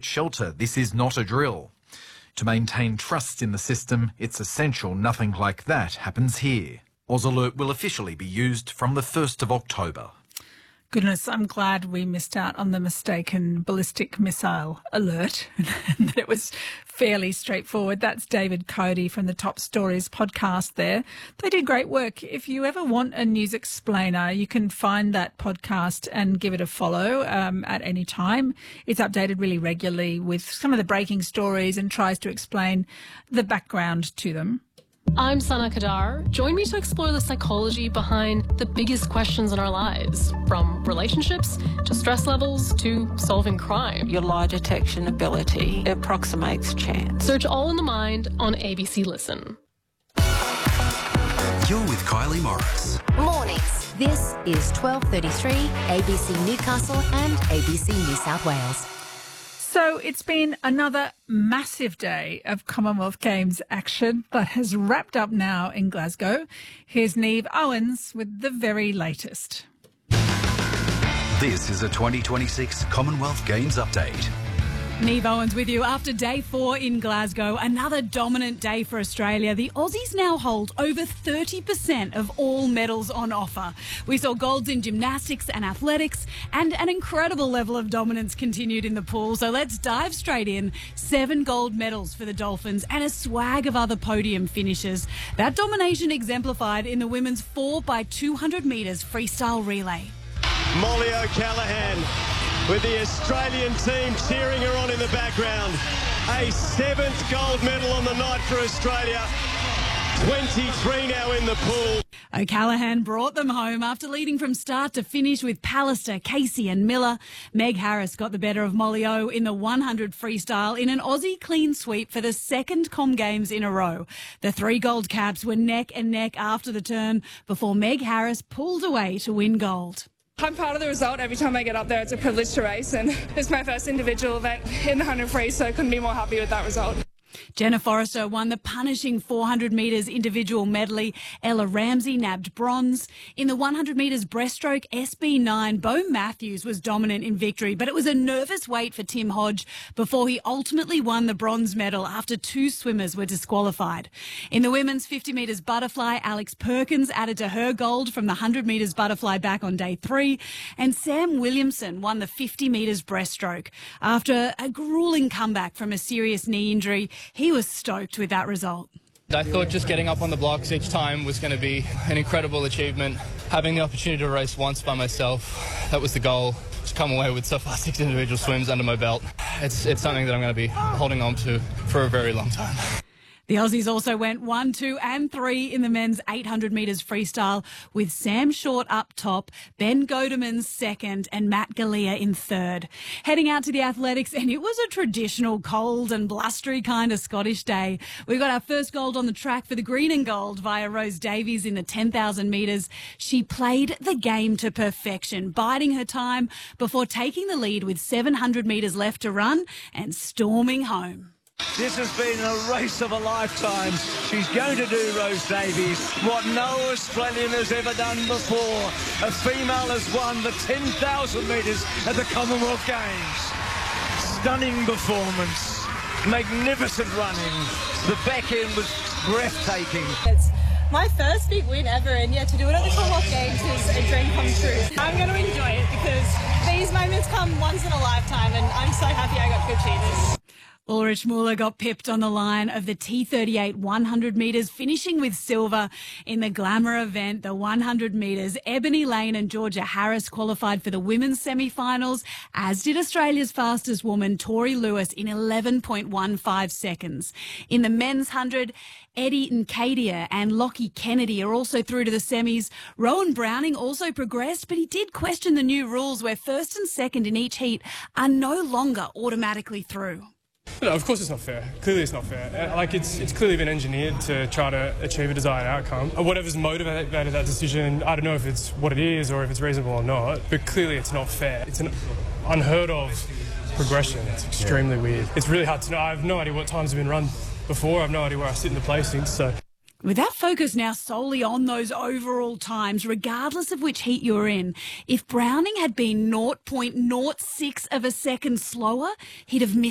shelter. This is not a drill. To maintain trust in the system, it's essential nothing like that happens here. Oz Alert will officially be used from the 1st of October. Goodness, I'm glad we missed out on the mistaken ballistic missile alert and that it was fairly straightforward. That's David Cody from the Top Stories podcast there. They did great work. If you ever want a news explainer, you can find that podcast and give it a follow at any time. It's updated really regularly with some of the breaking stories and tries to explain the background to them. I'm Sana Kadar. Join me to explore the psychology behind the biggest questions in our lives, from relationships to stress levels to solving crime. Your lie detection ability approximates chance. Search All in the Mind on ABC Listen. You're with Kylie Morris. Mornings. This is 12:33 ABC Newcastle and ABC New South Wales. So it's been another massive day of Commonwealth Games action that has wrapped up now in Glasgow. Here's Niamh Owens with the very latest. This is a 2026 Commonwealth Games update. Niamh Owens with you after day 4 in Glasgow. Another dominant day for Australia. The Aussies now hold over 30% of all medals on offer. We saw golds in gymnastics and athletics, and an incredible level of dominance continued in the pool. So let's dive straight in. 7 gold medals for the Dolphins and a swag of other podium finishes. That domination exemplified in the women's 4x200 metres freestyle relay. Molly O'Callaghan with the Australian team cheering her on in the background. A 7th gold medal on the night for Australia. 23 now in the pool. O'Callaghan brought them home after leading from start to finish with Pallister, Casey and Miller. Meg Harris got the better of Molly O in the 100 freestyle in an Aussie clean sweep for the second Com Games in a row. The 3 gold caps were neck and neck after the turn before Meg Harris pulled away to win gold. I'm proud of the result. Every time I get up there, it's a privilege to race, and it's my first individual event in the 100 free, so I couldn't be more happy with that result. Jenna Forrester won the punishing 400 metres individual medley. Ella Ramsey nabbed bronze. In the 100 metres breaststroke, SB9, Bo Matthews was dominant in victory, but it was a nervous wait for Tim Hodge before he ultimately won the bronze medal after 2 swimmers were disqualified. In the women's 50 metres butterfly, Alex Perkins added to her gold from the 100 metres butterfly back on day 3, and Sam Williamson won the 50 metres breaststroke. After a gruelling comeback from a serious knee injury, he was stoked with that result. I thought just getting up on the blocks each time was going to be an incredible achievement. Having the opportunity to race once by myself, that was the goal. To come away with so far 6 individual swims under my belt. It's something that I'm going to be holding on to for a very long time. The Aussies also went 1, 2 and 3 in the men's 800 metres freestyle, with Sam Short up top, Ben Godeman second and Matt Galea in third. Heading out to the athletics, and it was a traditional cold and blustery kind of Scottish day. We got our first gold on the track for the green and gold via Rose Davies in the 10,000 metres. She played the game to perfection, biding her time before taking the lead with 700 metres left to run and storming home. This has been a race of a lifetime. She's going to do, Rose Davies, what no Australian has ever done before. A female has won the 10,000 metres at the Commonwealth Games. Stunning performance, magnificent running. The back end was breathtaking. It's my first big win ever, and to do it at the Commonwealth Games is a dream come true. I'm going to enjoy it because these moments come once in a lifetime, and I'm so happy I got to achieve this. Ulrich Müller got pipped on the line of the T38 100 metres, finishing with silver in the glamour event, the 100 metres. Ebony Lane and Georgia Harris qualified for the women's semi-finals, as did Australia's fastest woman, Tori Lewis, in 11.15 seconds. In the men's 100, Eddie Nkadia and Lockie Kennedy are also through to the semis. Rowan Browning also progressed, but he did question the new rules where first and second in each heat are no longer automatically through. No, of course it's not fair. Clearly it's not fair. It's clearly been engineered to try to achieve a desired outcome. Whatever's motivated that decision, I don't know if it's what it is or if it's reasonable or not, but clearly it's not fair. It's an unheard of progression. It's extremely weird. It's really hard to know. I have no idea what times have been run before. I have no idea where I sit in the placings, so... With that focus now solely on those overall times, regardless of which heat you're in, if Browning had been 0.06 of a second slower, he'd have missed